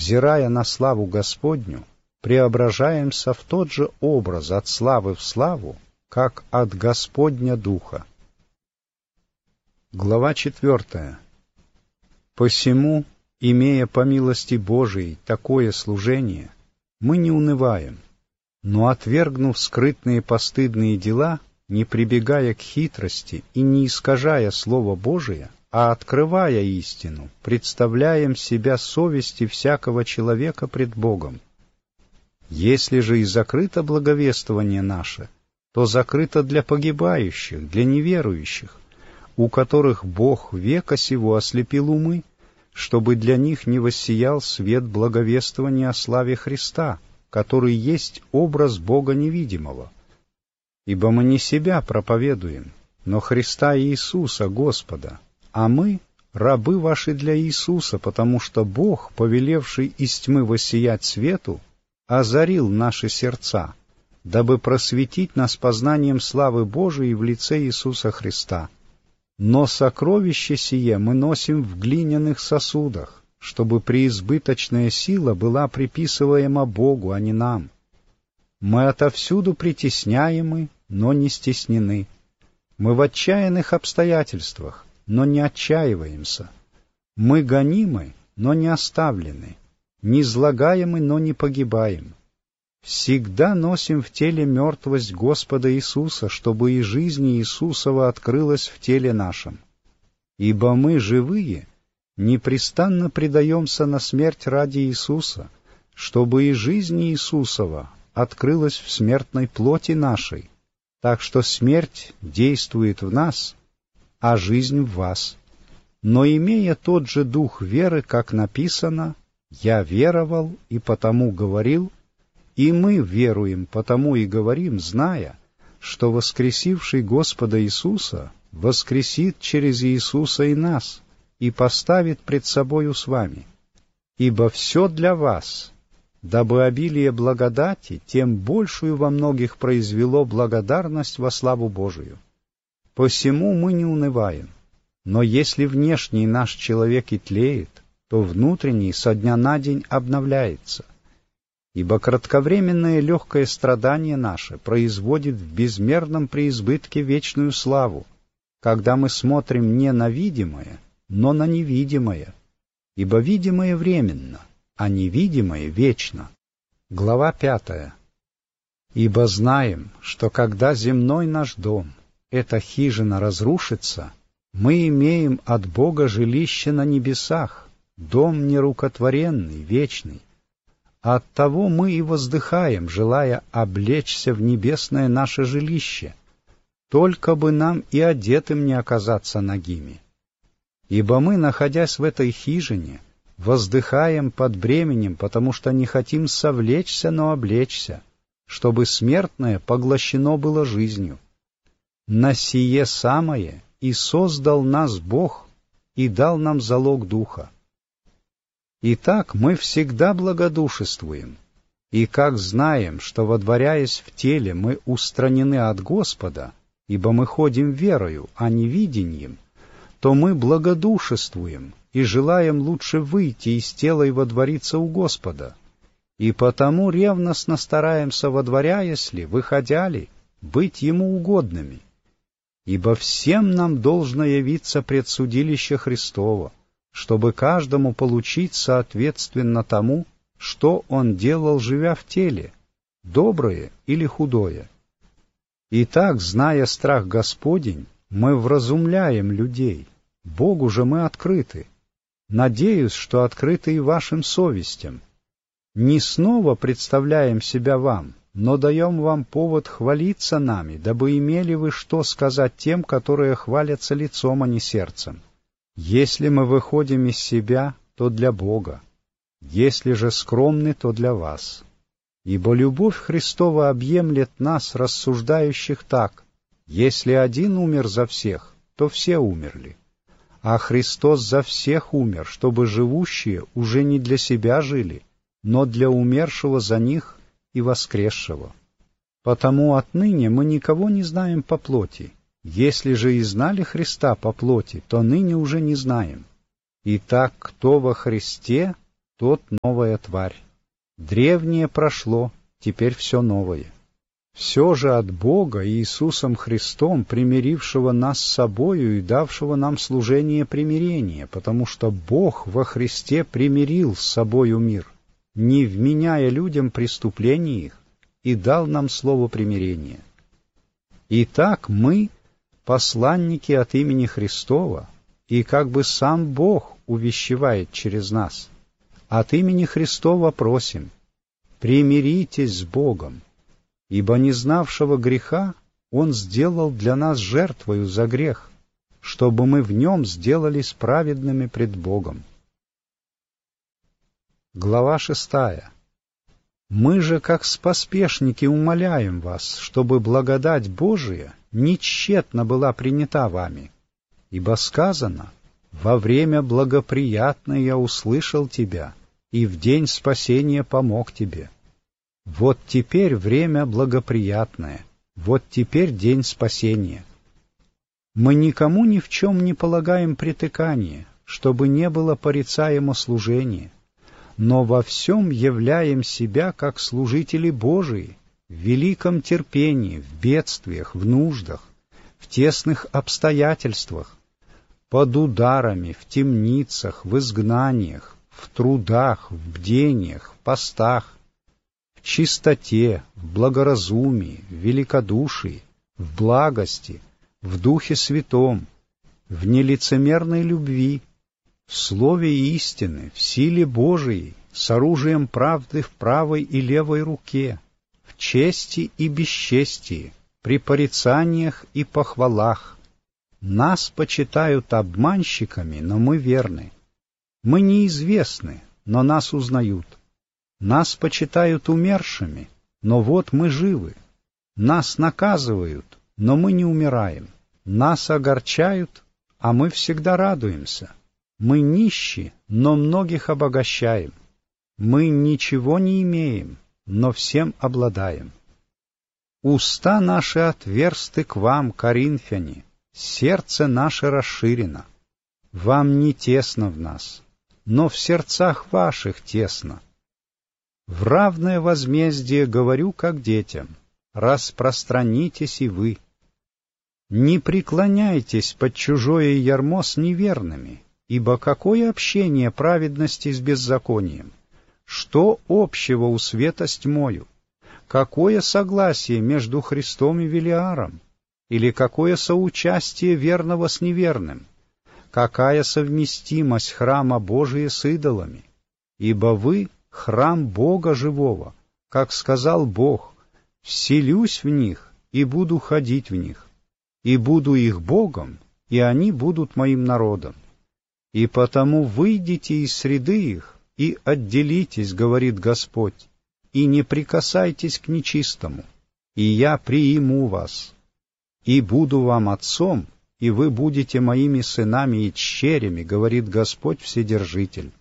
взирая на славу Господню, преображаемся в тот же образ от славы в славу, как от Господня Духа. Глава 4. Посему, имея по милости Божией такое служение, мы не унываем, но, отвергнув скрытные постыдные дела, не прибегая к хитрости и не искажая Слово Божие, а открывая истину, представляем себя совести всякого человека пред Богом. Если же и закрыто благовествование наше, то закрыто для погибающих, для неверующих, у которых Бог века сего ослепил умы, чтобы для них не воссиял свет благовествования о славе Христа, который есть образ Бога невидимого. Ибо мы не себя проповедуем, но Христа Иисуса Господа, а мы — рабы ваши для Иисуса, потому что Бог, повелевший из тьмы воссиять свету, озарил наши сердца, дабы просветить нас познанием славы Божией в лице Иисуса Христа. Но сокровище сие мы носим в глиняных сосудах, чтобы преизбыточная сила была приписываема Богу, а не нам. Мы отовсюду притесняемы, но не стеснены. Мы в отчаянных обстоятельствах, но не отчаиваемся. Мы гонимы, но не оставлены, низлагаемы, но не погибаем. Всегда носим в теле мертвость Господа Иисуса, чтобы и жизнь Иисусова открылась в теле нашем. Ибо мы, живые, непрестанно предаемся на смерть ради Иисуса, чтобы и жизнь Иисусова открылась в смертной плоти нашей, так что смерть действует в нас, а жизнь в вас. Но имея тот же дух веры, как написано, «Я веровал и потому говорил», и мы веруем, потому и говорим, зная, что воскресивший Господа Иисуса воскресит через Иисуса и нас, и поставит пред собою с вами. Ибо все для вас, дабы обилие благодати тем большую во многих произвело благодарность во славу Божию. Посему мы не унываем. Но если внешний наш человек и тлеет, то внутренний со дня на день обновляется. Ибо кратковременное легкое страдание наше производит в безмерном преизбытке вечную славу, когда мы смотрим не на видимое, но на невидимое. Ибо видимое временно, а невидимое вечно. Глава 5. Ибо знаем, что когда земной наш дом, эта хижина, разрушится, мы имеем от Бога жилище на небесах, дом нерукотворенный, вечный. Оттого мы и воздыхаем, желая облечься в небесное наше жилище, только бы нам и одетым не оказаться нагими. Ибо мы, находясь в этой хижине, воздыхаем под бременем, потому что не хотим совлечься, но облечься, чтобы смертное поглощено было жизнью. На сие самое и создал нас Бог и дал нам залог Духа. Итак, мы всегда благодушествуем, и как знаем, что, водворяясь в теле, мы устранены от Господа, ибо мы ходим верою, а не видением, то мы благодушествуем и желаем лучше выйти из тела и водвориться у Господа, и потому ревностно стараемся, водворяясь ли, выходя ли, быть Ему угодными. Ибо всем нам должно явиться пред судилище Христово, чтобы каждому получить соответственно тому, что он делал, живя в теле, доброе или худое. Итак, зная страх Господень, мы вразумляем людей, Богу же мы открыты. Надеюсь, что открыты и вашим совестям. Не снова представляем себя вам, но даем вам повод хвалиться нами, дабы имели вы что сказать тем, которые хвалятся лицом, а не сердцем. Если мы выходим из себя, то для Бога, если же скромны, то для вас. Ибо любовь Христова объемлет нас, рассуждающих так: если один умер за всех, то все умерли. А Христос за всех умер, чтобы живущие уже не для себя жили, но для умершего за них и воскресшего. Потому отныне мы никого не знаем по плоти. Если же и знали Христа по плоти, то ныне уже не знаем. Итак, кто во Христе, тот новая тварь. Древнее прошло, теперь все новое. Все же от Бога Иисусом Христом, примирившего нас с собою и давшего нам служение примирения, потому что Бог во Христе примирил с собою мир, не вменяя людям преступлений их, и дал нам слово примирения. Итак, мы, посланники от имени Христова, и как бы сам Бог увещевает через нас, от имени Христова просим, примиритесь с Богом, ибо не знавшего греха Он сделал для нас жертвою за грех, чтобы мы в Нем сделались праведными пред Богом. Глава 6. Мы же, как споспешники, умоляем вас, чтобы благодать Божия нетщетно была принята вами, ибо сказано: «Во время благоприятное я услышал тебя, и в день спасения помог тебе». Вот теперь время благоприятное, вот теперь день спасения. Мы никому ни в чем не полагаем притыкания, чтобы не было порицаемо служение, но во всем являем себя как служители Божии, в великом терпении, в бедствиях, в нуждах, в тесных обстоятельствах, под ударами, в темницах, в изгнаниях, в трудах, в бдениях, в постах, в чистоте, в благоразумии, в великодушии, в благости, в Духе Святом, в нелицемерной любви, в слове истины, в силе Божией, с оружием правды в правой и левой руке, в чести и бесчестии, при порицаниях и похвалах. Нас почитают обманщиками, но мы верны. Мы неизвестны, но нас узнают. Нас почитают умершими, но вот мы живы. Нас наказывают, но мы не умираем. Нас огорчают, а мы всегда радуемся. Мы нищи, но многих обогащаем. Мы ничего не имеем, но всем обладаем. Уста наши отверсты к вам, коринфяне, сердце наше расширено. Вам не тесно в нас, но в сердцах ваших тесно. В равное возмездие говорю, как детям: распространитесь и вы. Не преклоняйтесь под чужое ярмо с неверными, ибо какое общение праведности с беззаконием? Что общего у света с тьмою? Какое согласие между Христом и Велиаром? Или какое соучастие верного с неверным? Какая совместимость храма Божия с идолами? Ибо вы — храм Бога живого, как сказал Бог: «Вселюсь в них и буду ходить в них, и буду их Богом, и они будут моим народом. И потому выйдите из среды их и отделитесь, говорит Господь, и не прикасайтесь к нечистому, и я прииму вас, и буду вам отцом, и вы будете моими сынами и дщерями, говорит Господь Вседержитель».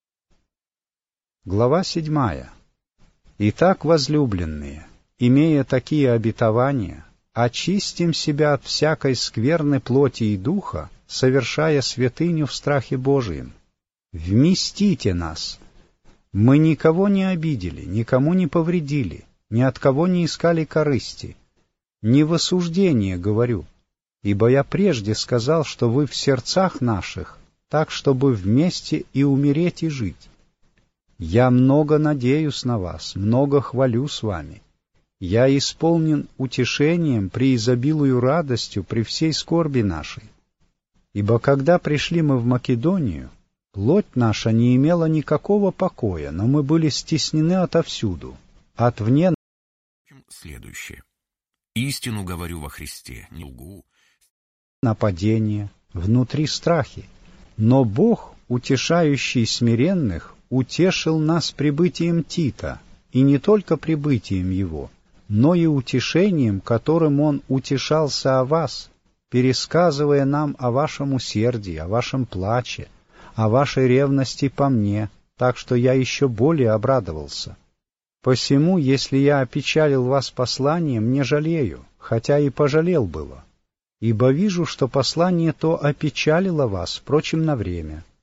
Глава 7. Итак, возлюбленные, имея такие обетования, очистим себя от всякой скверны плоти и духа, совершая святыню в страхе Божием. Вместите нас. Мы никого не обидели, никому не повредили, ни от кого не искали корысти. Не в осуждение говорю, ибо я прежде сказал, что вы в сердцах наших, так, чтобы вместе и умереть, и жить. Я много надеюсь на вас, много хвалю с вами. Я исполнен утешением, преизобилую радостью при всей скорби нашей. Ибо когда пришли мы в Македонию, плоть наша не имела никакого покоя, но мы были стеснены отовсюду, отвне. Следующее. Истину говорю во Христе, не лгу. Нападения, внутри страхи. Но Бог, утешающий смиренных, утешил нас прибытием Тита, и не только прибытием его, но и утешением, которым он утешался о вас, пересказывая нам о вашем усердии, о вашем плаче, о вашей ревности по мне, так что я еще более обрадовался. Посему, если я опечалил вас посланием, не жалею, хотя и пожалел было, ибо вижу, что послание то опечалило вас, впрочем, на время.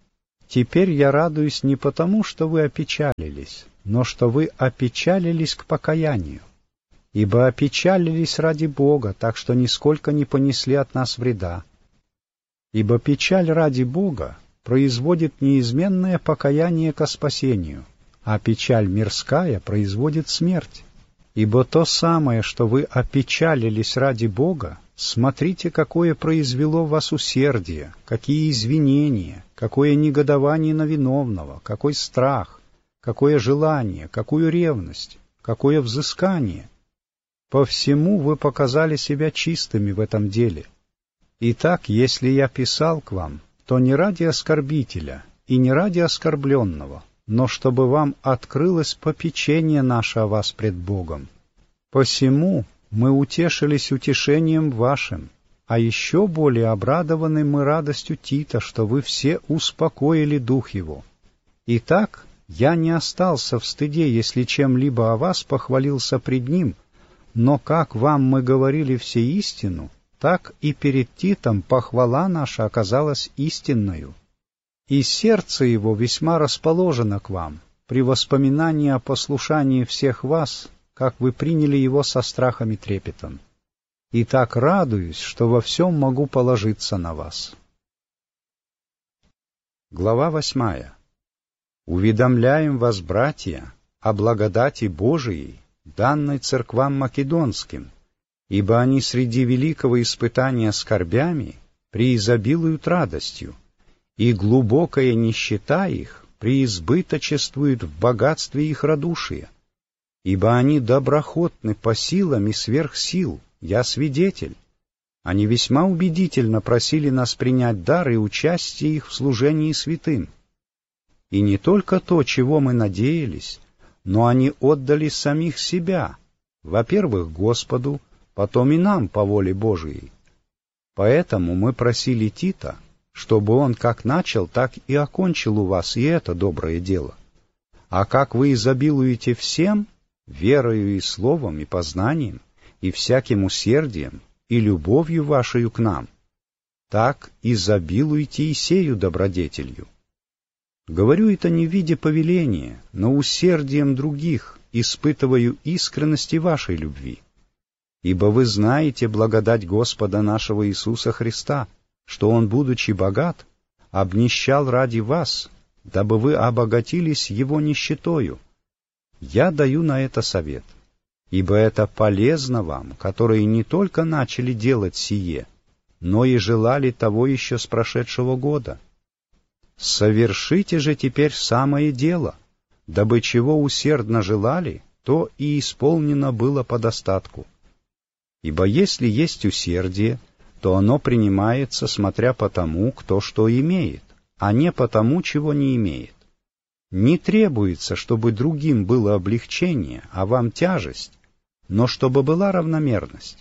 Теперь я радуюсь не потому, что вы опечалились, но что вы опечалились к покаянию. Ибо опечалились ради Бога, так что нисколько не понесли от нас вреда. Ибо печаль ради Бога производит неизменное покаяние ко спасению, а печаль мирская производит смерть. Ибо то самое, что вы опечалились ради Бога, смотрите, какое произвело в вас усердие, какие извинения, какое негодование на виновного, какой страх, какое желание, какую ревность, какое взыскание. По всему вы показали себя чистыми в этом деле. Итак, если я писал к вам, то не ради оскорбителя и не ради оскорбленного, но чтобы вам открылось попечение наше о вас пред Богом. Посему мы утешились утешением вашим, а еще более обрадованы мы радостью Тита, что вы все успокоили дух его. Итак, я не остался в стыде, если чем-либо о вас похвалился пред ним, но как вам мы говорили все истину, так и перед Титом похвала наша оказалась истинною. И сердце его весьма расположено к вам, при воспоминании о послушании всех вас, как вы приняли его со страхом и трепетом. И так радуюсь, что во всем могу положиться на вас. Глава 8. Уведомляем вас, братья, о благодати Божией, данной церквам македонским, ибо они среди великого испытания скорбями преизобилуют радостью, и глубокая нищета их преизбыточествует в богатстве их радушия, ибо они доброхотны по силам и сверх сил, я свидетель. Они весьма убедительно просили нас принять дар и участие их в служении святым. И не только то, чего мы надеялись, но они отдали самих себя, во-первых, Господу, потом и нам по воле Божией. Поэтому мы просили Тита, чтобы он как начал, так и окончил у вас и это доброе дело. А как вы изобилуете всем, верою и словом, и познанием, и всяким усердием, и любовью вашею к нам, так изобилуйте и сею добродетелью. Говорю это не в виде повеления, но усердием других испытываю искренности вашей любви. Ибо вы знаете благодать Господа нашего Иисуса Христа, что Он, будучи богат, обнищал ради вас, дабы вы обогатились Его нищетою. Я даю на это совет, ибо это полезно вам, которые не только начали делать сие, но и желали того еще с прошедшего года. Совершите же теперь самое дело, дабы чего усердно желали, то и исполнено было по достатку. Ибо если есть усердие, то оно принимается, смотря по тому, кто что имеет, а не по тому, чего не имеет. Не требуется, чтобы другим было облегчение, а вам тяжесть, но чтобы была равномерность.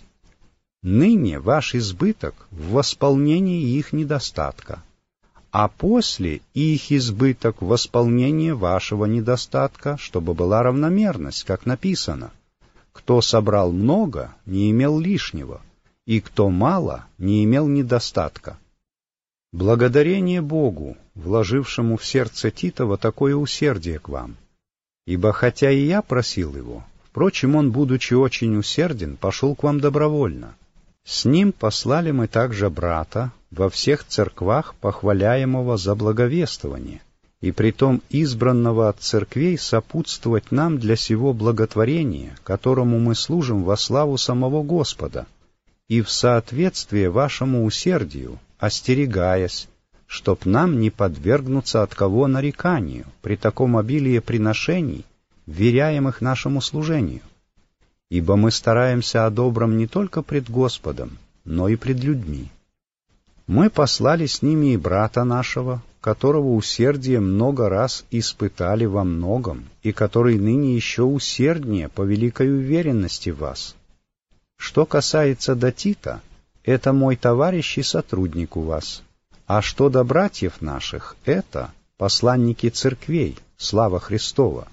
Ныне ваш избыток в восполнении их недостатка, а после их избыток в восполнении вашего недостатка, чтобы была равномерность, как написано: «Кто собрал много, не имел лишнего, и кто мало, не имел недостатка». Благодарение Богу, вложившему в сердце Титова такое усердие к вам. Ибо хотя и я просил его, впрочем, он, будучи очень усерден, пошел к вам добровольно. С ним послали мы также брата во всех церквах, похваляемого за благовествование, и притом избранного от церквей сопутствовать нам для сего благотворения, которому мы служим во славу самого Господа, и в соответствие вашему усердию, остерегаясь, чтоб нам не подвергнуться от кого нареканию при таком обилии приношений, вверяемых нашему служению. Ибо мы стараемся о добром не только пред Господом, но и пред людьми. Мы послали с ними и брата нашего, которого усердие много раз испытали во многом, и который ныне еще усерднее по великой уверенности в вас. Что касается до Тита, это мой товарищ и сотрудник у вас, а что до братьев наших, это посланники церквей, слава Христова.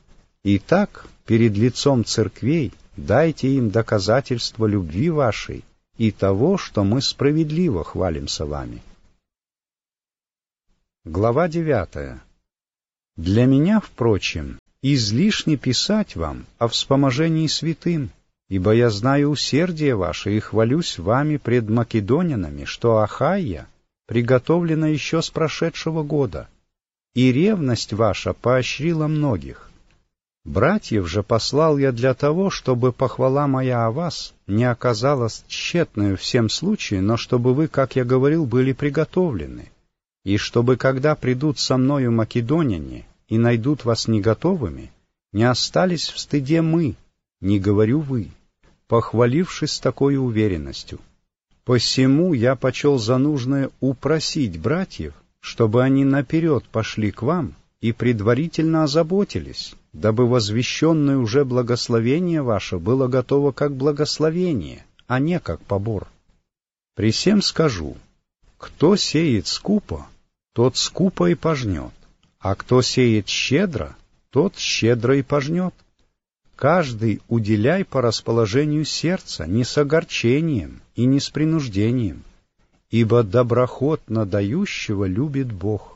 Итак, перед лицом церквей дайте им доказательство любви вашей и того, что мы справедливо хвалимся вами. Глава 9. Для меня, впрочем, излишне писать вам о вспоможении святым, ибо я знаю усердие ваше и хвалюсь вами пред македонянами, что Ахайя приготовлена еще с прошедшего года, и ревность ваша поощрила многих. Братьев же послал я для того, чтобы похвала моя о вас не оказалась тщетною в всем случае, но чтобы вы, как я говорил, были приготовлены, и чтобы, когда придут со мною македоняне и найдут вас не готовыми, не остались в стыде мы, не говорю вы, похвалившись такой уверенностью. Посему я почел за нужное упросить братьев, чтобы они наперед пошли к вам и предварительно озаботились, дабы возвещенное уже благословение ваше было готово как благословение, а не как побор. При сем скажу, кто сеет скупо, тот скупо и пожнет, а кто сеет щедро, тот щедро и пожнет. Каждый уделяй по расположению сердца, не с огорчением и не с принуждением, ибо доброхотно дающего любит Бог.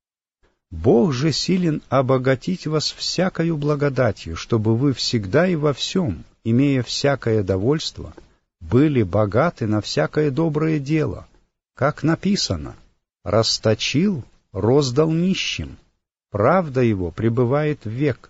Бог же силен обогатить вас всякою благодатью, чтобы вы всегда и во всем, имея всякое довольство, были богаты на всякое доброе дело, как написано: «Расточил, роздал нищим, правда его пребывает в век».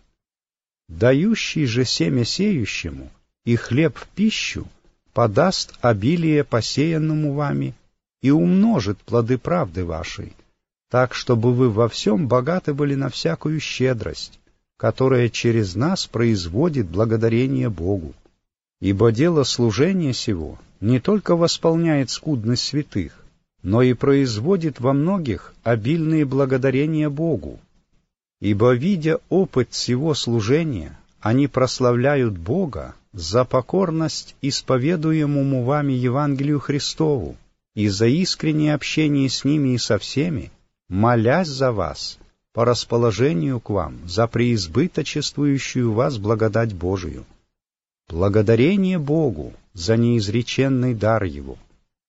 Дающий же семя сеющему и хлеб в пищу подаст обилие посеянному вами и умножит плоды правды вашей, так, чтобы вы во всем богаты были на всякую щедрость, которая через нас производит благодарение Богу. Ибо дело служения сего не только восполняет скудность святых, но и производит во многих обильные благодарения Богу. Ибо, видя опыт всего служения, они прославляют Бога за покорность исповедуемому вами Евангелию Христову и за искреннее общение с ними и со всеми, молясь за вас по расположению к вам за преизбыточествующую вас благодать Божию. Благодарение Богу за неизреченный дар Его.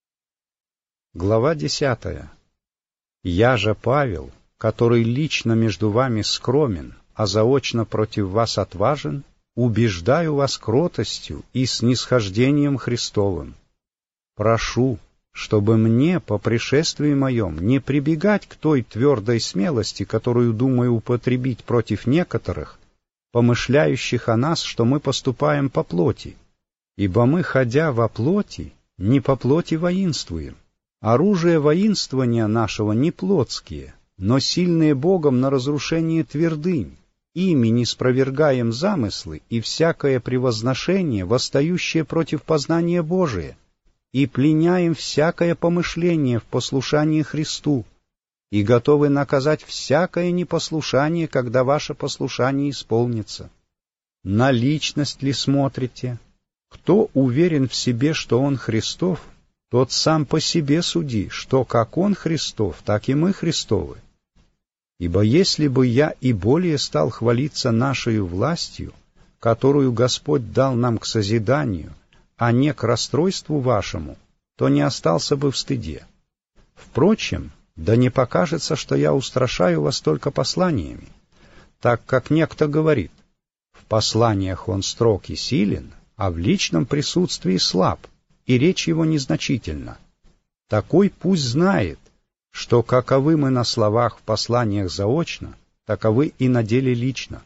Глава 10. Я же, Павел, который лично между вами скромен, а заочно против вас отважен, убеждаю вас кротостью и снисхождением Христовым. Прошу, чтобы мне по пришествии моем не прибегать к той твердой смелости, которую думаю употребить против некоторых, помышляющих о нас, что мы поступаем по плоти. Ибо мы, ходя во плоти, не по плоти воинствуем. Оружие воинствования нашего не плотские, но сильные Богом на разрушение твердынь. Ими не спровергаем замыслы и всякое превозношение, восстающее против познания Божия, и пленяем всякое помышление в послушании Христу, и готовы наказать всякое непослушание, когда ваше послушание исполнится. На личность ли смотрите? Кто уверен в себе, что он Христов, тот сам по себе суди, что как он Христов, так и мы Христовы. Ибо если бы я и более стал хвалиться нашей властью, которую Господь дал нам к созиданию, а не к расстройству вашему, то не остался бы в стыде. Впрочем, да не покажется, что я устрашаю вас только посланиями, так как некто говорит: в посланиях он строг и силен, а в личном присутствии слаб, и речь его незначительна. Такой пусть знает, что каковы мы на словах в посланиях заочно, таковы и на деле лично.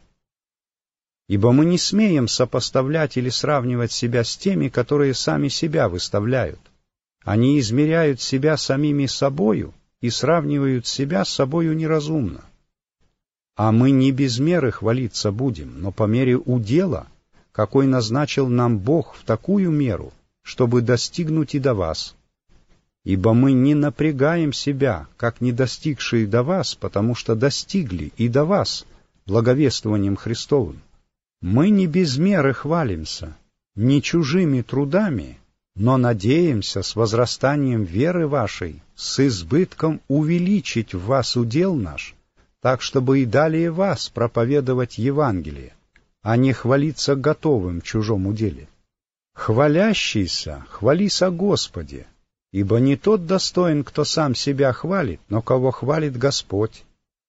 Ибо мы не смеем сопоставлять или сравнивать себя с теми, которые сами себя выставляют. Они измеряют себя самими собою и сравнивают себя с собою неразумно. А мы не без меры хвалиться будем, но по мере удела, какой назначил нам Бог в такую меру, чтобы достигнуть и до вас. Ибо мы не напрягаем себя, как не достигшие до вас, потому что достигли и до вас благовествованием Христовым. Мы не без меры хвалимся, не чужими трудами, но надеемся с возрастанием веры вашей, с избытком увеличить в вас удел наш, так, чтобы и далее вас проповедовать Евангелие, а не хвалиться готовым в чужом уделе. Хвалящийся, хвались о Господе, ибо не тот достоин, кто сам себя хвалит, но кого хвалит Господь».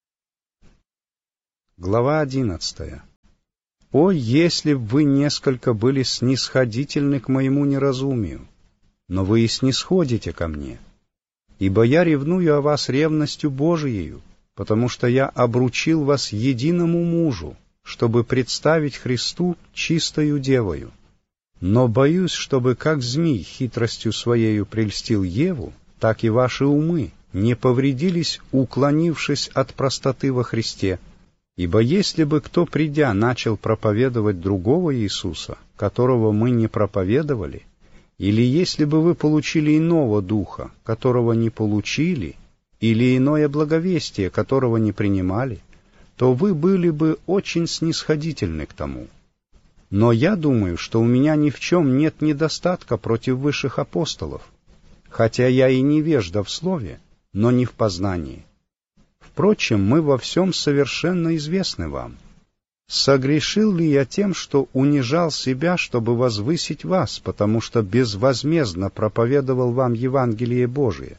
Глава 11. «О, если б вы несколько были снисходительны к моему неразумию, но вы и снисходите ко мне, ибо я ревную о вас ревностью Божиею, потому что я обручил вас единому мужу, чтобы представить Христу чистою девою. Но боюсь, чтобы как змей хитростью своею прельстил Еву, так и ваши умы не повредились, уклонившись от простоты во Христе. Ибо если бы кто, придя, начал проповедовать другого Иисуса, которого мы не проповедовали, или если бы вы получили иного духа, которого не получили, или иное благовестие, которого не принимали, то вы были бы очень снисходительны к тому. Но я думаю, что у меня ни в чем нет недостатка против высших апостолов, хотя я и невежда в слове, но не в познании. Впрочем, мы во всем совершенно известны вам. Согрешил ли я тем, что унижал себя, чтобы возвысить вас, потому что безвозмездно проповедовал вам Евангелие Божие?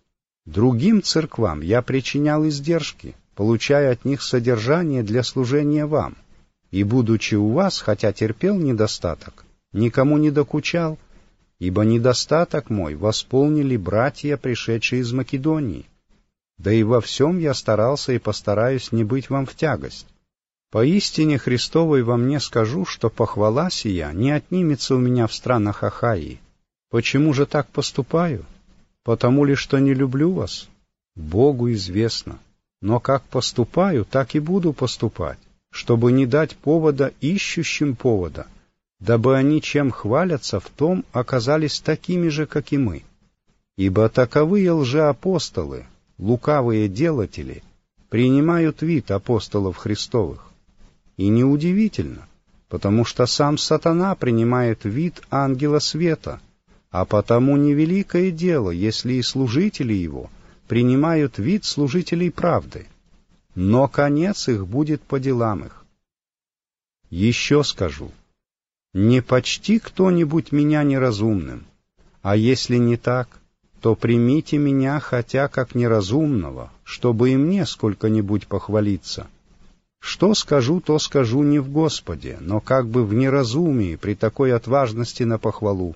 Другим церквам я причинял издержки, получая от них содержание для служения вам, и, будучи у вас, хотя терпел недостаток, никому не докучал, ибо недостаток мой восполнили братья, пришедшие из Македонии. Да и во всем я старался и постараюсь не быть вам в тягость. Поистине Христовой во мне скажу, что похвала сия не отнимется у меня в странах Ахаии. Почему же так поступаю? Потому ли, что не люблю вас? Богу известно. Но как поступаю, так и буду поступать, чтобы не дать повода ищущим повода, дабы они, чем хвалятся, в том оказались такими же, как и мы. Ибо таковые лжеапостолы, лукавые делатели, принимают вид апостолов Христовых. И неудивительно, потому что сам сатана принимает вид ангела света, а потому невеликое дело, если и служители его принимают вид служителей правды, но конец их будет по делам их. Еще скажу, не почти кто-нибудь меня неразумным, а если не так, то примите меня хотя как неразумного, чтобы и мне сколько-нибудь похвалиться. Что скажу, то скажу не в Господе, но как бы в неразумии при такой отважности на похвалу.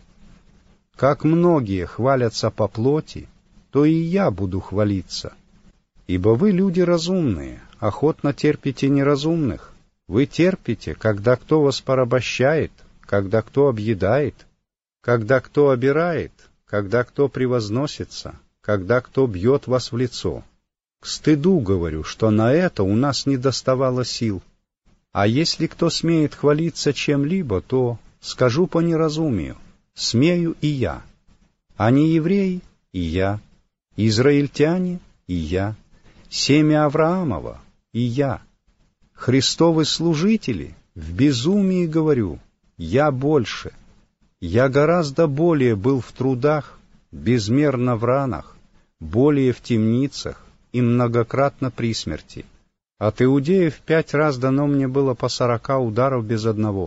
Как многие хвалятся по плоти, то и я буду хвалиться. Ибо вы люди разумные, охотно терпите неразумных. Вы терпите, когда кто вас порабощает, когда кто объедает, когда кто обирает, когда кто превозносится, когда кто бьет вас в лицо. К стыду говорю, что на это у нас не доставало сил. А если кто смеет хвалиться чем-либо, то, скажу по неразумию, смею и я. А не евреи — и я, израильтяне — и я, семя Авраамова — и я. Христовы служители, в безумии говорю, я больше. Я гораздо более был в трудах, безмерно в ранах, более в темницах и многократно при смерти. От иудеев 5 раз дано мне было по 40 ударов без одного.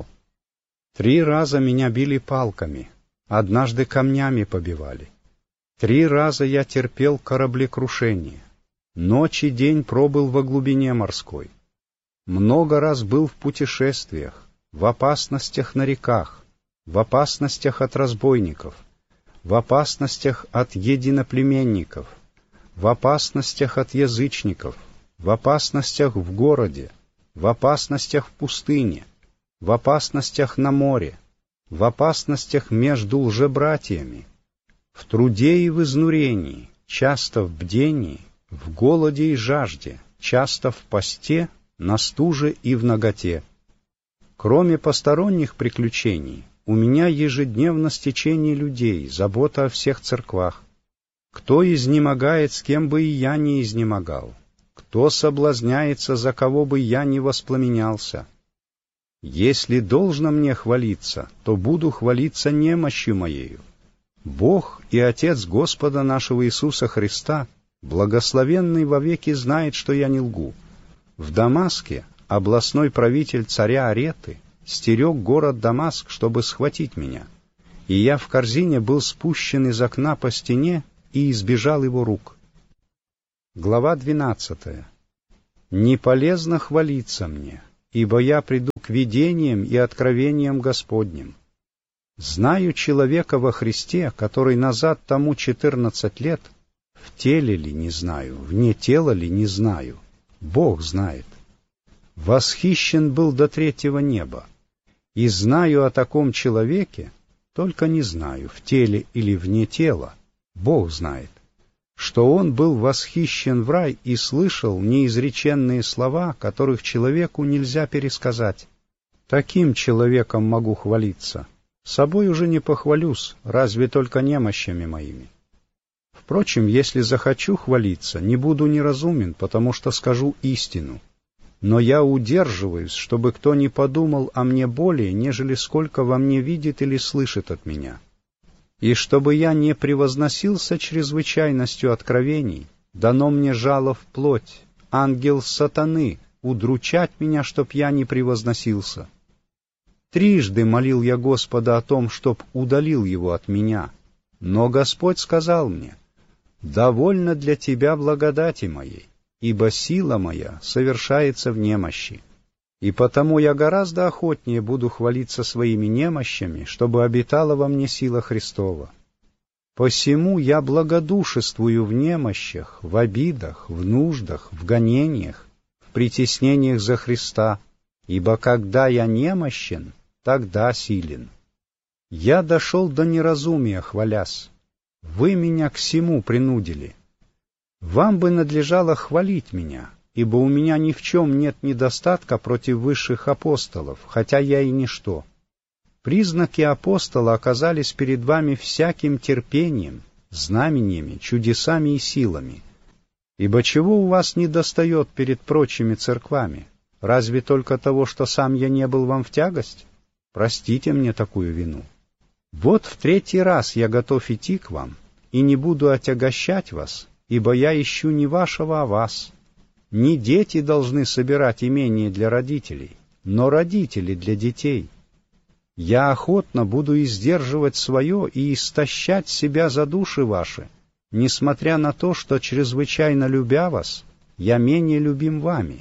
3 раза меня били палками, однажды камнями побивали. 3 раза я терпел кораблекрушение. Ночь и день пробыл во глубине морской. Много раз был в путешествиях, в опасностях на реках, в опасностях от разбойников, в опасностях от единоплеменников, в опасностях от язычников, в опасностях в городе, в опасностях в пустыне, в опасностях на море, в опасностях между лжебратьями, в труде и в изнурении, часто в бдении, в голоде и жажде, часто в посте, на стуже и в наготе. Кроме посторонних приключений, у меня ежедневно стечение людей, забота о всех церквах. Кто изнемогает, с кем бы и я не изнемогал? Кто соблазняется, за кого бы я не воспламенялся? Если должно мне хвалиться, то буду хвалиться немощью моею. Бог и Отец Господа нашего Иисуса Христа, благословенный вовеки, знает, что я не лгу. В Дамаске областной правитель царя Ареты стерег город Дамаск, чтобы схватить меня. и я в корзине был спущен из окна по стене и избежал его рук. Глава 12. «Не полезно хвалиться мне, ибо я приду к видениям и откровениям Господним. Знаю человека во Христе, который назад тому 14 лет, в теле ли не знаю, вне тела ли не знаю, Бог знает. Восхищен был до 3-го неба, и знаю о таком человеке, только не знаю, в теле или вне тела, Бог знает, что он был восхищен в рай и слышал неизреченные слова, которых человеку нельзя пересказать. Таким человеком могу хвалиться. Собой уже не похвалюсь, разве только немощами моими. Впрочем, если захочу хвалиться, не буду неразумен, потому что скажу истину. Но я удерживаюсь, чтобы кто не подумал о мне более, нежели сколько во мне видит или слышит от меня. И чтобы я не превозносился чрезвычайностью откровений, дано мне жало в плоть, ангел сатаны, удручать меня, чтоб я не превозносился. 3 молил я Господа о том, чтоб удалил его от меня, но Господь сказал мне: «Довольно для тебя благодати моей, ибо сила моя совершается в немощи». И потому я гораздо охотнее буду хвалиться своими немощами, чтобы обитала во мне сила Христова. Посему я благодушествую в немощах, в обидах, в нуждах, в гонениях, в притеснениях за Христа, ибо когда я немощен, тогда силен. Я дошел до неразумия, хвалясь. Вы меня к сему принудили. Вам бы надлежало хвалить меня, ибо у меня ни в чем нет недостатка против высших апостолов, хотя я и ничто. Признаки апостола оказались перед вами всяким терпением, знамениями, чудесами и силами. Ибо чего у вас недостает перед прочими церквами? Разве только того, что сам я не был вам в тягость? Простите мне такую вину. Вот в 3-й раз я готов идти к вам, и не буду отягощать вас, ибо я ищу не вашего, а вас. Не дети должны собирать имение для родителей, но родители для детей. Я охотно буду издерживать свое и истощать себя за души ваши, несмотря на то, что, чрезвычайно любя вас, я менее любим вами.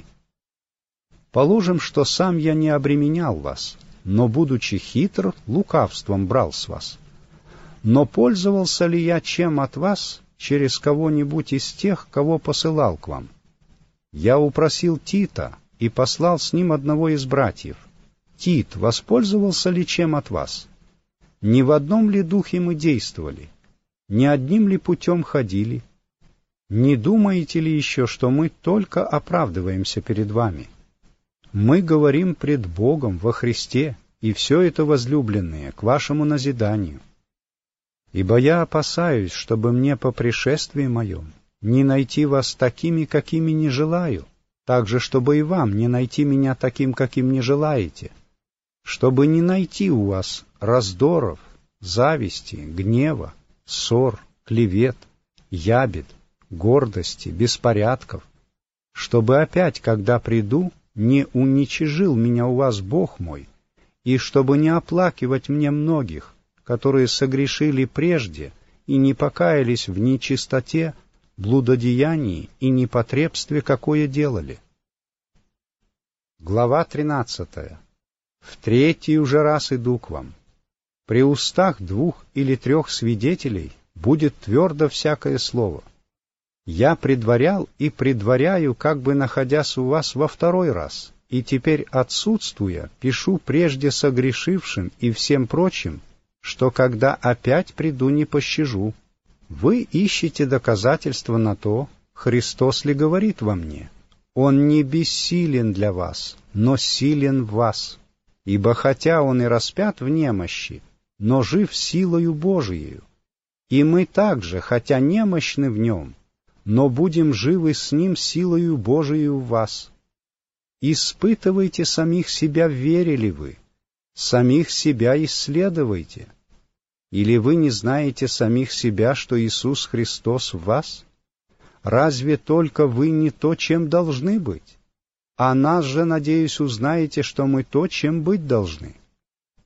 Положим, что сам я не обременял вас, но, будучи хитр, лукавством брал с вас. Но пользовался ли я чем от вас через кого-нибудь из тех, кого посылал к вам? Я упросил Тита и послал с ним одного из братьев. Тит воспользовался ли чем от вас? Не в одном ли духе мы действовали? Не одним ли путем ходили? Не думаете ли еще, что мы только оправдываемся перед вами? Мы говорим пред Богом во Христе, и все это, возлюбленные, к вашему назиданию. Ибо я опасаюсь, чтобы мне по пришествии моем не найти вас такими, какими не желаю, так же, чтобы и вам не найти меня таким, каким не желаете, чтобы не найти у вас раздоров, зависти, гнева, ссор, клевет, ябед, гордости, беспорядков, чтобы опять, когда приду, не уничижил меня у вас Бог мой, и чтобы не оплакивать мне многих, которые согрешили прежде и не покаялись в нечистоте, блудодеянии и непотребстве, какое делали. Глава 13. В 3-й уже раз иду к вам. При устах 2 или 3 свидетелей будет твердо всякое слово. Я предварял и предваряю, как бы находясь у вас во 2-й раз, и теперь, отсутствуя, пишу прежде согрешившим и всем прочим, что когда опять приду, не пощажу. Вы ищете доказательства на то, Христос ли говорит во мне. Он не бессилен для вас, но силен в вас. Ибо хотя Он и распят в немощи, но жив силою Божиею. И мы также, хотя немощны в Нем, но будем живы с Ним силою Божией в вас. Испытывайте самих себя, верили вы, самих себя исследуйте. Или вы не знаете самих себя, что Иисус Христос в вас? Разве только вы не то, чем должны быть? А нас же, надеюсь, узнаете, что мы то, чем быть должны.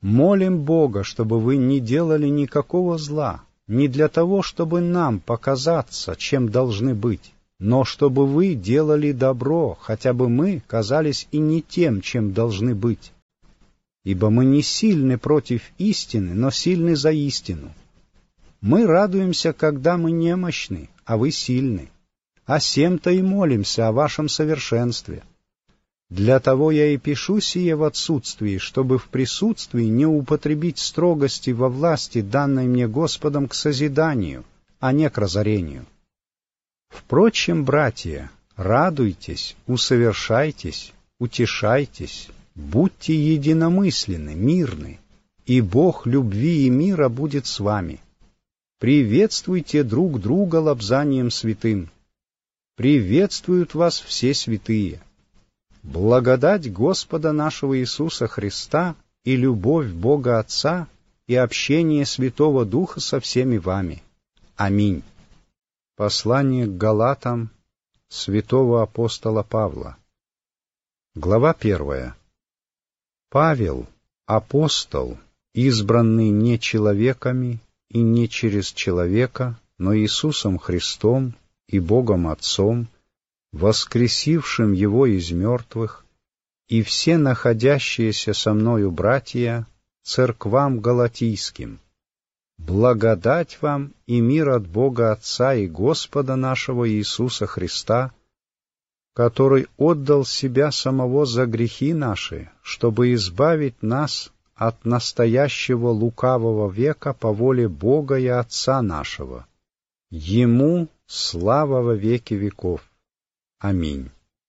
Молим Бога, чтобы вы не делали никакого зла, не для того, чтобы нам показаться, чем должны быть, но чтобы вы делали добро, хотя бы мы казались и не тем, чем должны быть. Ибо мы не сильны против истины, но сильны за истину. Мы радуемся, когда мы немощны, а вы сильны. О сем-то и молимся о вашем совершенстве. Для того я и пишу сие в отсутствии, чтобы в присутствии не употребить строгости во власти, данной мне Господом к созиданию, а не к разорению. Впрочем, братья, радуйтесь, усовершайтесь, утешайтесь, будьте единомысленны, мирны, и Бог любви и мира будет с вами. Приветствуйте друг друга лобзанием святым. Приветствуют вас все святые. Благодать Господа нашего Иисуса Христа и любовь Бога Отца и общение Святого Духа со всеми вами. Аминь. Послание к Галатам святого апостола Павла. Глава 1. Павел, апостол, избранный не человеками и не через человека, но Иисусом Христом и Богом Отцом, воскресившим Его из мертвых, и все находящиеся со мною братья, церквам галатийским. Благодать вам и мир от Бога Отца и Господа нашего Иисуса Христа, который отдал себя самого за грехи наши, чтобы избавить нас от настоящего лукавого века по воле Бога и Отца нашего. Ему слава во веки веков. Аминь.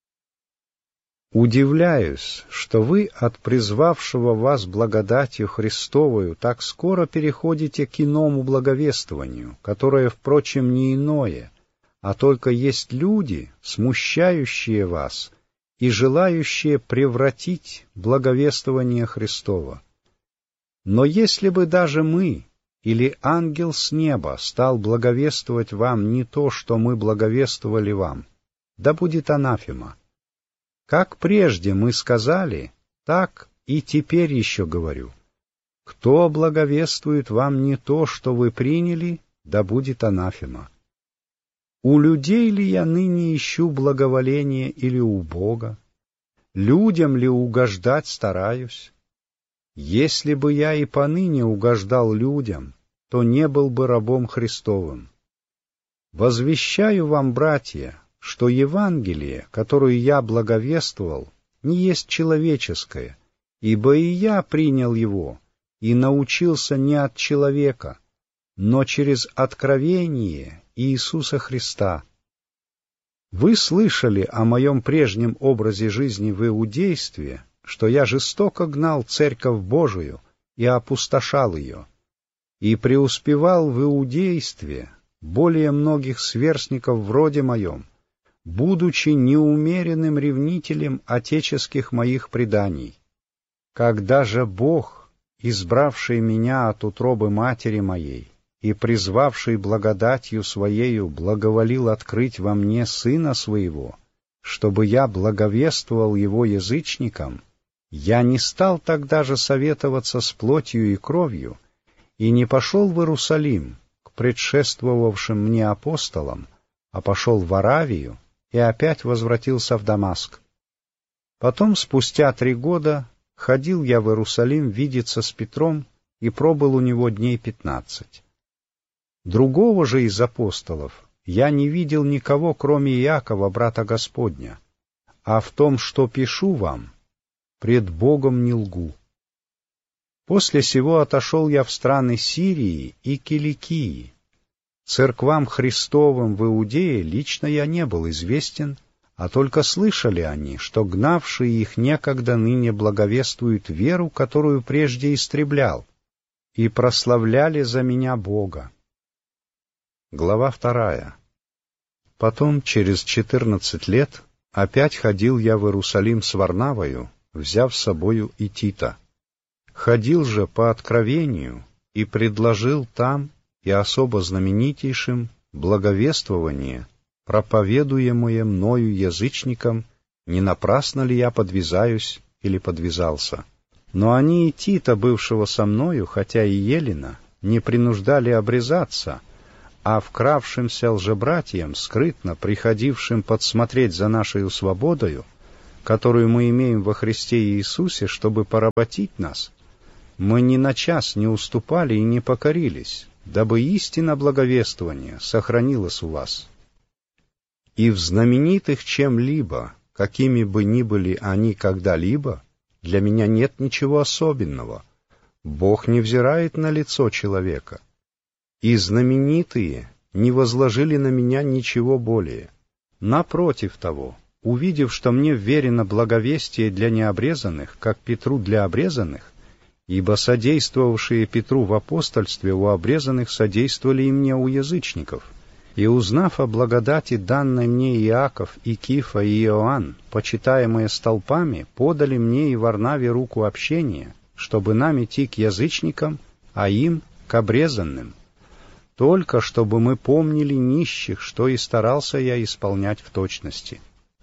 Удивляюсь, что вы от призвавшего вас благодатью Христовою так скоро переходите к иному благовествованию, которое, впрочем, не иное, а только есть люди, смущающие вас и желающие превратить благовествование Христово. Но если бы даже мы или ангел с неба стал благовествовать вам не то, что мы благовествовали вам, да будет анафема. Как прежде мы сказали, так и теперь еще говорю. Кто благовествует вам не то, что вы приняли, да будет анафема. У людей ли я ныне ищу благоволение или у Бога? Людям ли угождать стараюсь? Если бы я и поныне угождал людям, то не был бы рабом Христовым. Возвещаю вам, братья, что Евангелие, которое я благовествовал, не есть человеческое, ибо и я принял его и научился не от человека, но через откровение Иисуса Христа. Вы слышали о моем прежнем образе жизни в иудействе, что я жестоко гнал Церковь Божию и опустошал ее, и преуспевал в иудействе более многих сверстников вроде моем, будучи неумеренным ревнителем отеческих моих преданий. Когда же Бог, избравший меня от утробы матери моей и призвавший благодатью Своею, благоволил открыть во мне Сына Своего, чтобы я благовествовал Его язычникам, я не стал тогда же советоваться с плотью и кровью и не пошел в Иерусалим к предшествовавшим мне апостолам, а пошел в Аравию и опять возвратился в Дамаск. Потом, спустя 3 года, ходил я в Иерусалим видеться с Петром и пробыл у него дней 15. Другого же из апостолов я не видел никого, кроме Иакова, брата Господня, а в том, что пишу вам, пред Богом не лгу. После сего отошел я в страны Сирии и Киликии. Церквам Христовым в Иудее лично я не был известен, а только слышали они, что гнавшие их некогда ныне благовествуют веру, которую прежде истреблял, и прославляли за меня Бога. Глава 2. Потом, через 14 лет, опять ходил я в Иерусалим с Варнавою, взяв с собою и Тита. Ходил же по откровению и предложил там и особо знаменитейшим благовествование, проповедуемое мною язычникам, не напрасно ли я подвязаюсь или подвязался. Но они и Тита, бывшего со мною, хотя и Елена, не принуждали обрезаться, а вкравшимся лжебратьям, скрытно приходившим подсмотреть за нашей свободою, которую мы имеем во Христе Иисусе, чтобы поработить нас, мы ни на час не уступали и не покорились, дабы истина благовествования сохранилась у вас. И в знаменитых чем-либо, какими бы ни были они когда-либо, для меня нет ничего особенного. Бог не взирает на лицо человека. И знаменитые не возложили на меня ничего более. Напротив того, увидев, что мне вверено благовестие для необрезанных, как Петру для обрезанных, ибо содействовавшие Петру в апостольстве у обрезанных содействовали и мне у язычников, и узнав о благодати, данной мне Иаков, и Кифа, и Иоанн, почитаемые столпами, подали мне и Варнаве руку общения, чтобы нам идти к язычникам, а им к обрезанным, только чтобы мы помнили нищих, что и старался я исполнять в точности.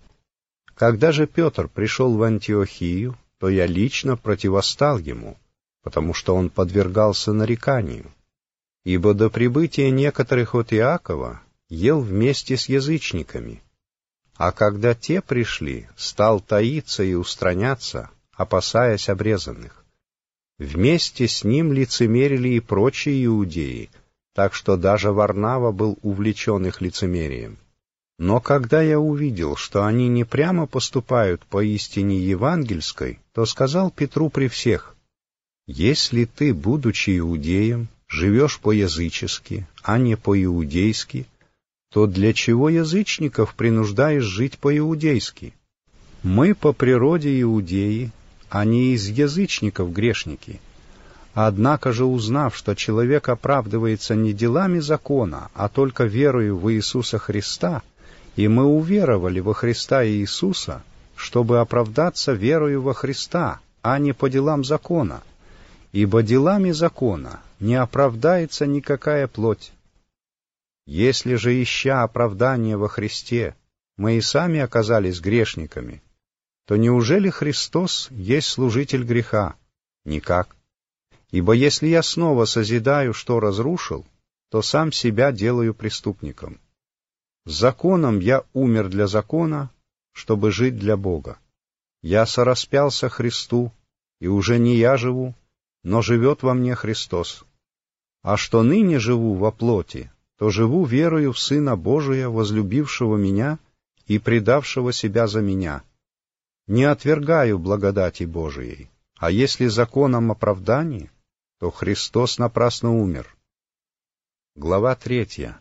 Когда же Петр пришел в Антиохию, то я лично противостал ему, потому что он подвергался нареканию, ибо до прибытия некоторых от Иакова ел вместе с язычниками, а когда те пришли, стал таиться и устраняться, опасаясь обрезанных. Вместе с ним лицемерили и прочие иудеи, так что даже Варнава был увлечен их лицемерием. Но когда я увидел, что они не прямо поступают по истине евангельской, то сказал Петру при всех: «Если ты, будучи иудеем, живешь по-язычески, а не по-иудейски, то для чего язычников принуждаешь жить по-иудейски? Мы по природе иудеи, а не из язычников грешники. Однако же, узнав, что человек оправдывается не делами закона, а только верою в Иисуса Христа, и мы уверовали во Христа Иисуса, чтобы оправдаться верою во Христа, а не по делам закона, ибо делами закона не оправдается никакая плоть. Если же, ища оправдания во Христе, мы и сами оказались грешниками, то неужели Христос есть служитель греха? Никак. Ибо если я снова созидаю, что разрушил, то сам себя делаю преступником. Законом я умер для закона, чтобы жить для Бога. Я сораспялся Христу, и уже не я живу, но живет во мне Христос. А что ныне живу во плоти, то живу верою в Сына Божия, возлюбившего меня и предавшего себя за меня. Не отвергаю благодати Божией, а если законом оправдания, то Христос напрасно умер». Глава 3.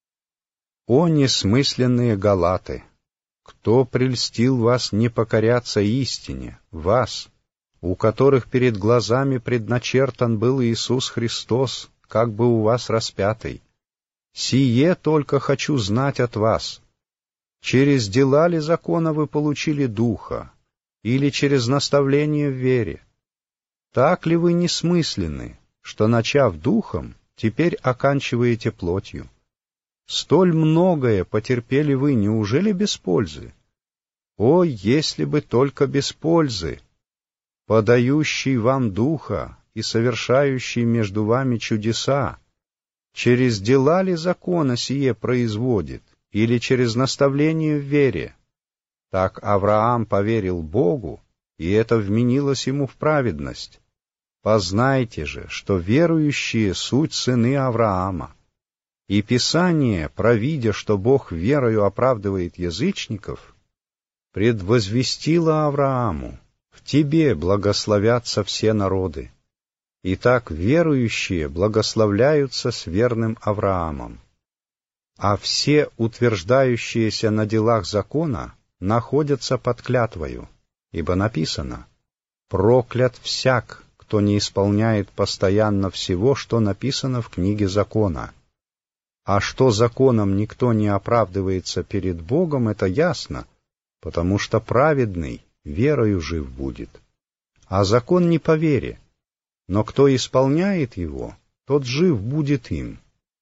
«О несмысленные галаты! Кто прельстил вас не покоряться истине, вас, у которых перед глазами предначертан был Иисус Христос, как бы у вас распятый? Сие только хочу знать от вас. Через дела ли закона вы получили Духа, или через наставление в вере? Так ли вы несмысленны, что, начав Духом, теперь оканчиваете плотью? Столь многое потерпели вы, неужели без пользы? О, если бы только без пользы! Подающий вам Духа и совершающий между вами чудеса, через дела ли закона сие производит, или через наставление в вере? Так Авраам поверил Богу, и это вменилось ему в праведность. Познайте же, что верующие суть сыны Авраама. И Писание, провидя, что Бог верою оправдывает язычников, предвозвестило Аврааму: в тебе благословятся все народы. Итак, верующие благословляются с верным Авраамом. А все, утверждающиеся на делах закона, находятся под клятвою, ибо написано: «Проклят всяк, кто не исполняет постоянно всего, что написано в книге закона». А что законом никто не оправдывается перед Богом, это ясно, потому что праведный верою жив будет. А закон не по вере, но кто исполняет его, тот жив будет им.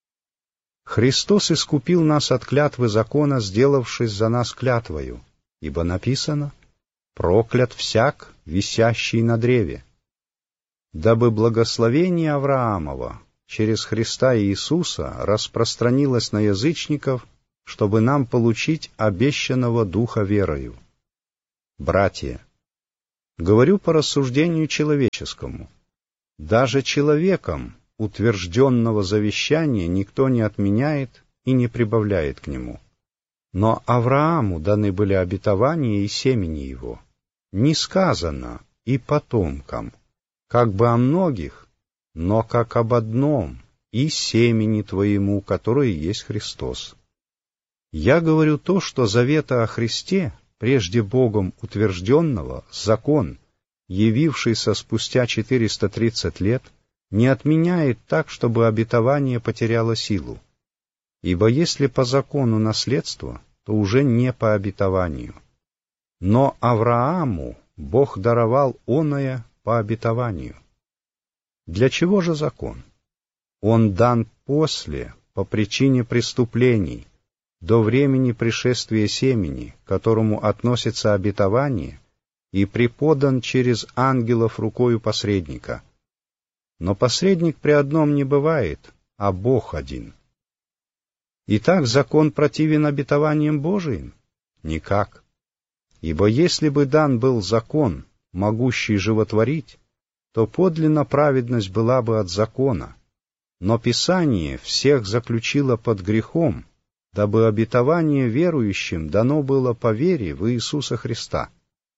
Христос искупил нас от клятвы закона, сделавшись за нас клятвою, ибо написано: «Проклят всяк, висящий на древе». дабы благословение Авраамова через Христа Иисуса распространилось на язычников, чтобы нам получить обещанного Духа верою. Братья, говорю по рассуждению человеческому. Даже человеком утвержденного завещания никто не отменяет и не прибавляет к нему. Но Аврааму даны были обетования и семени его. Не сказано и потомкам, как бы о многих, но как об одном, и семени твоему, которое есть Христос. Я говорю то, что завета о Христе, прежде Богом утвержденного, закон, явившийся спустя 430 лет, не отменяет так, чтобы обетование потеряло силу. Ибо если по закону наследство, то уже не по обетованию. Но Аврааму Бог даровал оное по обетованию. Для чего же закон? Он дан после, по причине преступлений, до времени пришествия семени, к которому относится обетование, и преподан через ангелов рукою посредника. Но посредник при одном не бывает, а Бог один. Итак, закон противен обетованиям Божиим? Никак. Ибо если бы дан был закон, могущий животворить, то подлинно праведность была бы от закона. Но Писание всех заключило под грехом, дабы обетование верующим дано было по вере в Иисуса Христа.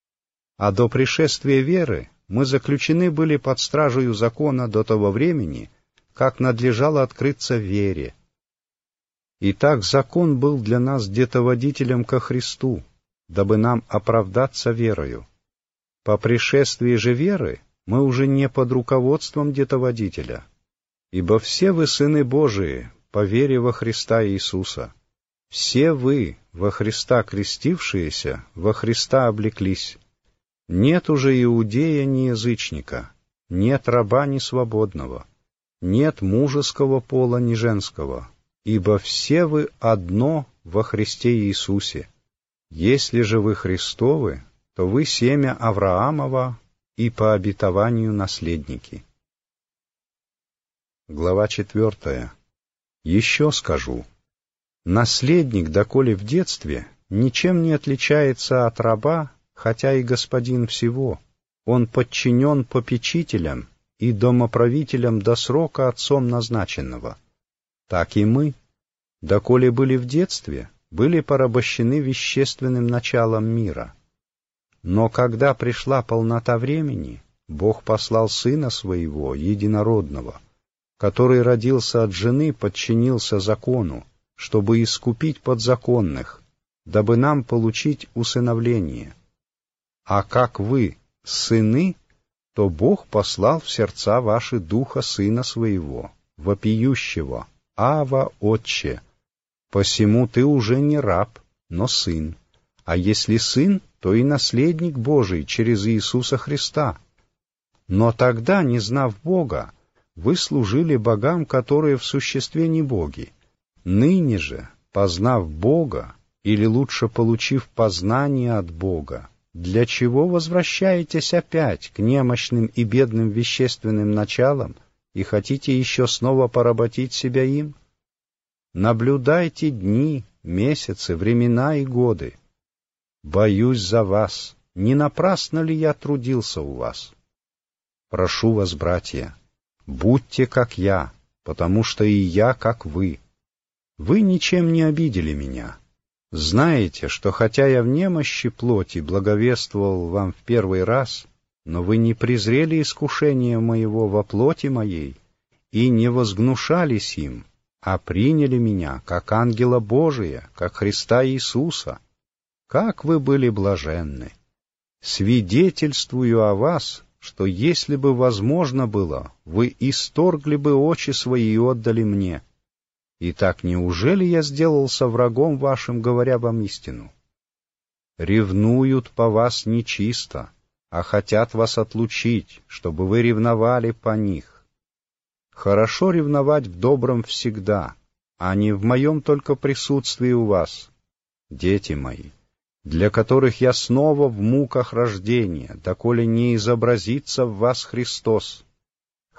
А до пришествия веры мы заключены были под стражею закона до того времени, как надлежало открыться вере. Итак, закон был для нас детоводителем ко Христу, дабы нам оправдаться верою. По пришествии же веры мы уже не под руководством детоводителя, ибо все вы сыны Божии по вере во Христа Иисуса. Все вы, во Христа крестившиеся, во Христа облеклись. Нет уже иудея ни язычника, нет раба ни свободного, нет мужеского пола ни женского, ибо все вы одно во Христе Иисусе. Если же вы Христовы, то вы семя Авраамова и по обетованию наследники. Глава 4. Еще скажу. Наследник, доколе в детстве, ничем не отличается от раба, хотя и господин всего. Он подчинен попечителям и домоправителям до срока отцом назначенного. Так и мы, доколе были в детстве, были порабощены вещественным началом мира. Но когда пришла полнота времени, Бог послал Сына Своего, Единородного, который родился от жены, подчинился закону, чтобы искупить подзаконных, дабы нам получить усыновление. А как вы сыны, то Бог послал в сердца ваши Духа Сына Своего, вопиющего: «Ава, Отче!» Посему ты уже не раб, но сын, а если сын, то и наследник Божий через Иисуса Христа. Но тогда, не знав Бога, вы служили богам, которые в существе не боги. Ныне же, познав Бога, или лучше получив познание от Бога, для чего возвращаетесь опять к немощным и бедным вещественным началам и хотите еще снова поработить себя им? Наблюдайте дни, месяцы, времена и годы. Боюсь за вас, не напрасно ли я трудился у вас? Прошу вас, братья, будьте как я, потому что и я как вы. Вы ничем не обидели меня. Знаете, что хотя я в немощи плоти благовествовал вам в первый раз, но вы не презрели искушения моего во плоти моей и не возгнушались им, а приняли меня как ангела Божия, как Христа Иисуса. Как вы были блаженны! Свидетельствую о вас, что если бы возможно было, вы исторгли бы очи свои и отдали мне. Итак, неужели я сделался врагом вашим, говоря вам истину? Ревнуют по вас нечисто, а хотят вас отлучить, чтобы вы ревновали по них. Хорошо ревновать в добром всегда, а не в моем только присутствии у вас. Дети мои, для которых я снова в муках рождения, доколе не изобразится в вас Христос.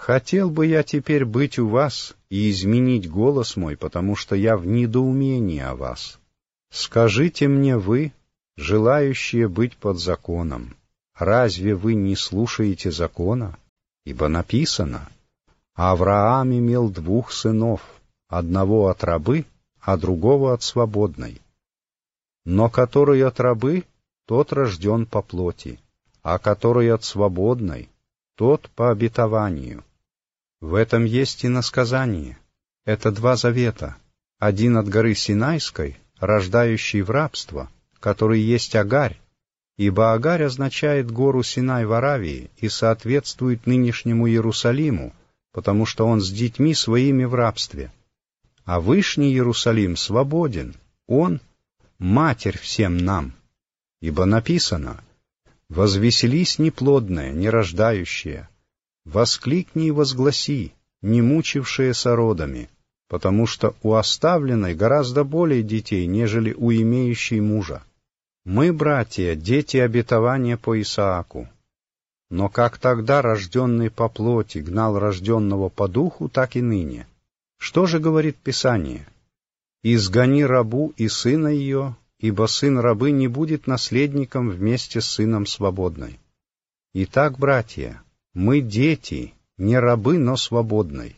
Хотел бы я теперь быть у вас и изменить голос мой, потому что я в недоумении о вас. Скажите мне вы, желающие быть под законом, разве вы не слушаете закона? Ибо написано: Авраам имел 2 сынов, одного от рабы, а другого от свободной. Но который от рабы, тот рожден по плоти, а который от свободной, тот по обетованию. В этом есть иносказание. Это 2 завета. Один от горы Синайской, рождающий в рабство, который есть Агарь, ибо Агарь означает гору Синай в Аравии и соответствует нынешнему Иерусалиму, потому что он с детьми своими в рабстве. А Вышний Иерусалим свободен, он — матерь всем нам. Ибо написано: «Возвеселись неплодная, нерождающая, воскликни и возгласи, не мучившие сородами, потому что у оставленной гораздо более детей, нежели у имеющей мужа. Мы, братья, дети обетования по Исааку. Но как тогда рожденный по плоти гнал рожденного по духу, так и ныне. Что же говорит Писание? Изгони рабу и сына ее, ибо сын рабы не будет наследником вместе с сыном свободной. Итак, братья, мы дети, не рабы, но свободной».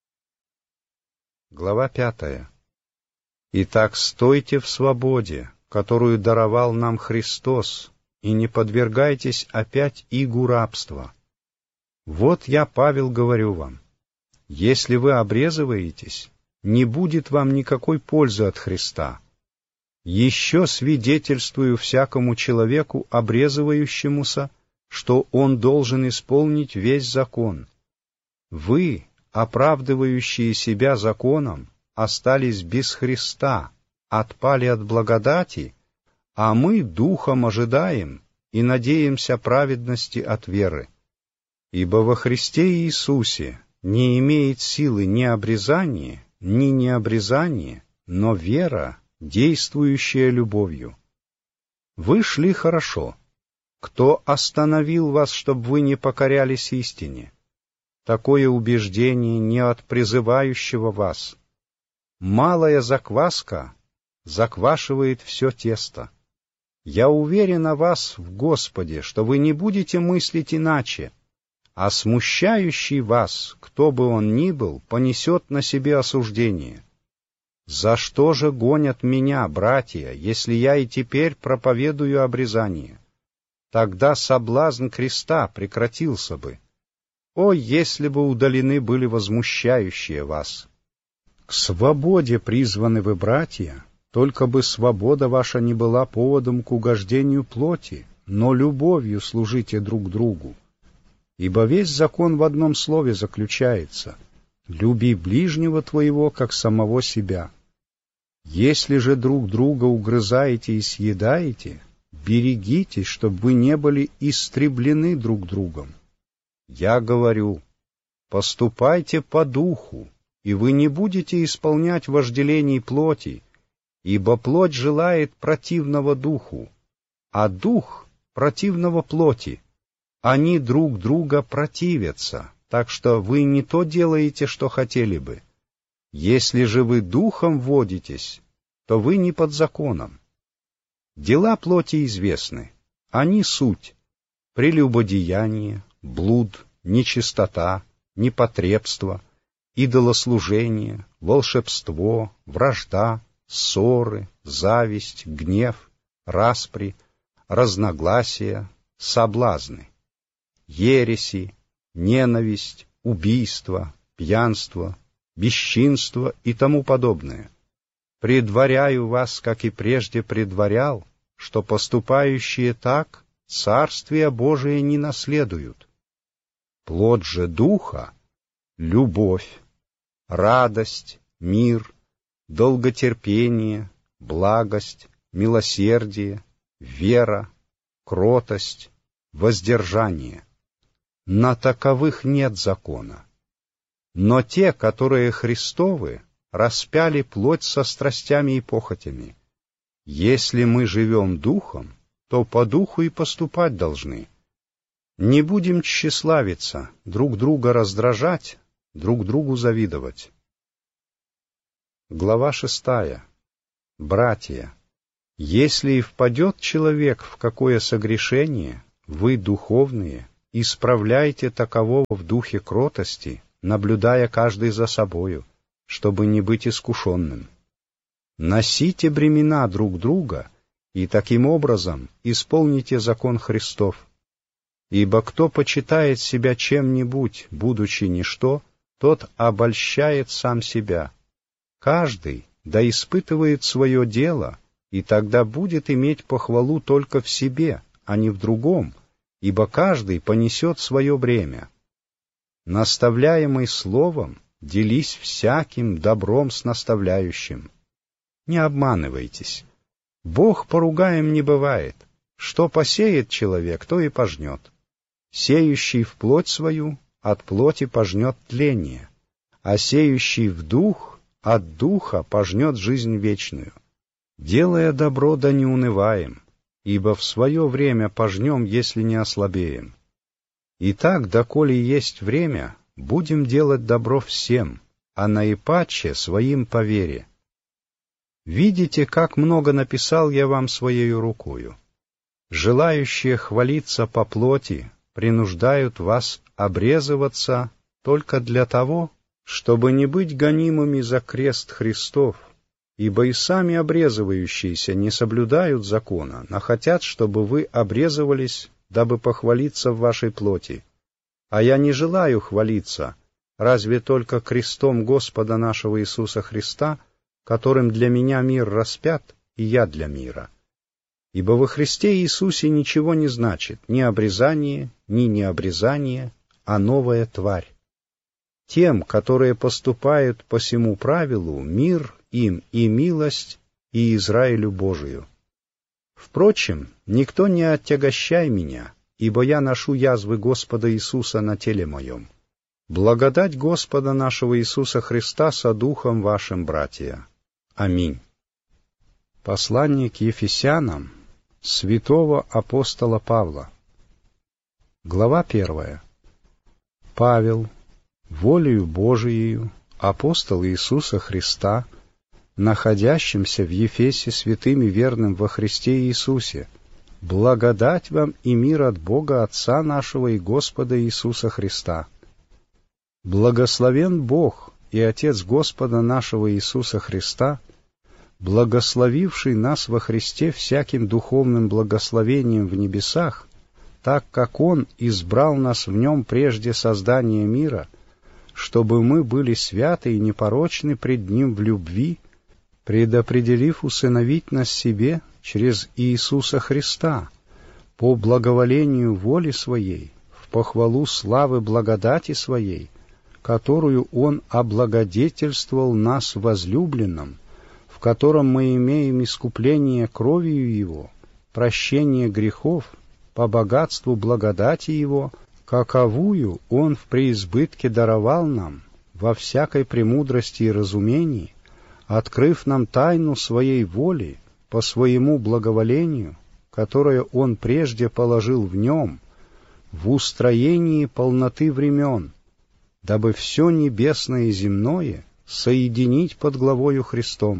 Глава 5. «Итак, стойте в свободе, которую даровал нам Христос, и не подвергайтесь опять игу рабства. Вот я, Павел, говорю вам, если вы обрезываетесь, не будет вам никакой пользы от Христа. Еще свидетельствую всякому человеку, обрезывающемуся, что он должен исполнить весь закон. Вы, оправдывающие себя законом, остались без Христа, отпали от благодати, а мы духом ожидаем и надеемся праведности от веры. Ибо во Христе Иисусе не имеет силы ни обрезание, ни необрезание, но вера, действующая любовью. Вы шли хорошо. Кто остановил вас, чтобы вы не покорялись истине? Такое убеждение не от призывающего вас. Малая закваска заквашивает все тесто. Я уверен о вас в Господе, что вы не будете мыслить иначе, а смущающий вас, кто бы он ни был, понесет на себе осуждение. За что же гонят меня, братья, если я и теперь проповедую обрезание? Тогда соблазн креста прекратился бы. О, если бы удалены были возмущающие вас! К свободе призваны вы, братья, только бы свобода ваша не была поводом к угождению плоти, но любовью служите друг другу. Ибо весь закон в одном слове заключается: люби ближнего твоего, как самого себя. Если же друг друга угрызаете и съедаете, берегитесь, чтобы вы не были истреблены друг другом. Я говорю, поступайте по духу, и вы не будете исполнять вожделений плоти, ибо плоть желает противного духу, а дух противного плоти. Они друг друга противятся, так что вы не то делаете, что хотели бы. Если же вы духом водитесь, то вы не под законом. Дела плоти известны, они суть: прелюбодеяние, блуд, нечистота, непотребство, идолослужение, волшебство, вражда, ссоры, зависть, гнев, распри, разногласия, соблазны, ереси, ненависть, убийство, пьянство, бесчинство и тому подобное. Предваряю вас, как и прежде предварял, что поступающие так Царствие Божие не наследуют. Плод же Духа — любовь, радость, мир, долготерпение, благость, милосердие, вера, кротость, воздержание. На таковых нет закона. Но те, которые Христовы, распяли плоть со страстями и похотями. Если мы живем духом, то по духу и поступать должны. Не будем тщеславиться, друг друга раздражать, друг другу завидовать. Глава 6. Братья, если и впадет человек в какое согрешение, вы, духовные, исправляйте такового в духе кротости, наблюдая каждый за собою, чтобы не быть искушенным. Носите бремена друг друга, и таким образом исполните закон Христов. Ибо кто почитает себя чем-нибудь, будучи ничто, тот обольщает сам себя. Каждый да испытывает свое дело, и тогда будет иметь похвалу только в себе, а не в другом, ибо каждый понесет свое бремя. Наставляемый словом, делись всяким добром с наставляющим. Не обманывайтесь. Бог поругаем не бывает. Что посеет человек, то и пожнет. Сеющий в плоть свою от плоти пожнет тление, а сеющий в дух от духа пожнет жизнь вечную. Делая добро, да не унываем, ибо в свое время пожнем, если не ослабеем. Итак, доколе есть время, будем делать добро всем, а наипаче своим по вере. Видите, как много написал я вам своею рукою. Желающие хвалиться по плоти принуждают вас обрезываться только для того, чтобы не быть гонимыми за крест Христов, ибо и сами обрезывающиеся не соблюдают закона, но хотят, чтобы вы обрезывались, дабы похвалиться в вашей плоти. А я не желаю хвалиться, разве только крестом Господа нашего Иисуса Христа, которым для меня мир распят, и я для мира. Ибо во Христе Иисусе ничего не значит ни обрезание, ни необрезание, а новая тварь. Тем, которые поступают по сему правилу, мир им и милость, и Израилю Божию. Впрочем, никто не отягощай меня, ибо я ношу язвы Господа Иисуса на теле моем. Благодать Господа нашего Иисуса Христа со духом вашим, братья. Аминь. Послание к Ефесянам святого апостола Павла. Глава 1. Павел, волею Божиею, апостол Иисуса Христа, находящимся в Ефесе святым и верным во Христе Иисусе, благодать вам и мир от Бога Отца нашего и Господа Иисуса Христа. Благословен Бог и Отец Господа нашего Иисуса Христа, благословивший нас во Христе всяким духовным благословением в небесах, так как Он избрал нас в Нем прежде создания мира, чтобы мы были святы и непорочны пред Ним в любви, предопределив усыновить нас себе через Иисуса Христа, по благоволению воли Своей, в похвалу славы благодати Своей, которую Он облагодетельствовал нас возлюбленным, в котором мы имеем искупление кровью Его, прощение грехов, по богатству благодати Его, каковую Он в преизбытке даровал нам во всякой премудрости и разумении, открыв нам тайну Своей воли по Своему благоволению, которое Он прежде положил в Нем, в устроении полноты времен, дабы все небесное и земное соединить под главою Христом.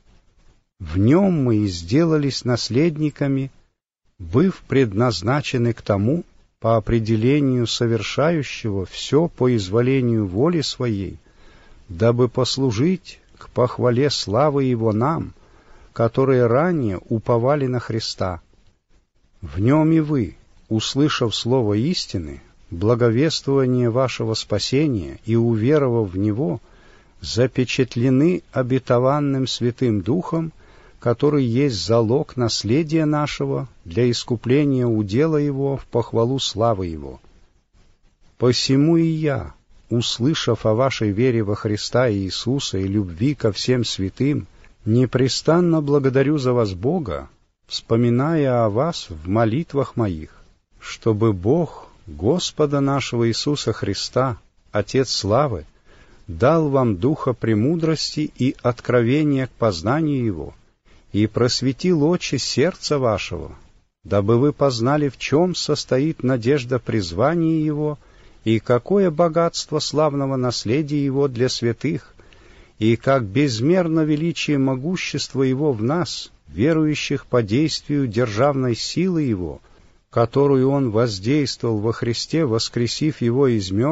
В Нем мы и сделались наследниками, быв предназначены к тому, по определению совершающего все по изволению воли Своей, дабы послужить к похвале славы Его нам, которые ранее уповали на Христа. В Нем и вы, услышав слово истины, благовествование вашего спасения и уверовав в Него, запечатлены обетованным Святым Духом, который есть залог наследия нашего для искупления удела Его в похвалу славы Его. Посему и я, услышав о вашей вере во Христа Иисуса и любви ко всем святым, непрестанно благодарю за вас Бога, вспоминая о вас в молитвах моих, чтобы Бог Господа нашего Иисуса Христа, Отец славы, дал вам духа премудрости и откровения к познанию Его, и просветил очи сердца вашего, дабы вы познали, в чем состоит надежда призвания Его, и какое богатство славного наследия Его для святых, и как безмерно величие могущества Его в нас, верующих по действию державной силы Его, которую Он воздействовал во Христе, воскресив Его из мертвых,